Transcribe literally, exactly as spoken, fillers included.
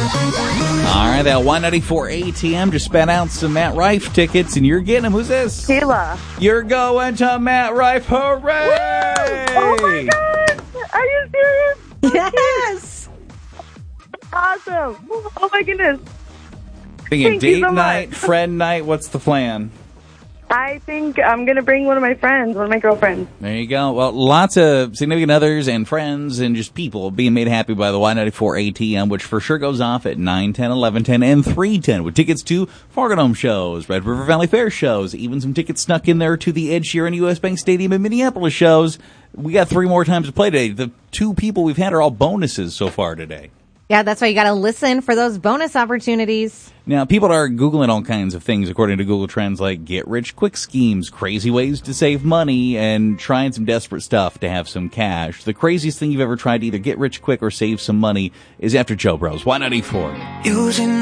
All right, that one ninety-four A T M just spent out some Matt Rife tickets, and you're getting them. Who's this? Sheila. You're going to Matt Rife. Hooray! Woo! Oh, my God. Are you serious? Yes. Awesome. Oh, my goodness. Thinking Thank you date so night, much. friend night, what's the plan? I think I'm going to bring one of my friends, one of my girlfriends. There you go. Well, lots of significant others and friends and just people being made happy by the Y ninety-four A T M, which for sure goes off at nine, ten, eleven, ten, and three ten with tickets to Fargo Dome shows, Red River Valley Fair shows, even some tickets snuck in there to the Ed Sheeran U S Bank Stadium in Minneapolis shows. We got three more times to play today. The two people we've had are all bonuses so far today. Yeah, that's why you got to listen for those bonus opportunities. Now, people are Googling all kinds of things according to Google Trends, like get-rich-quick schemes, crazy ways to save money, and trying some desperate stuff to have some cash. The craziest thing you've ever tried to either get rich quick or save some money is after Joe Bros. Y ninety-four. Using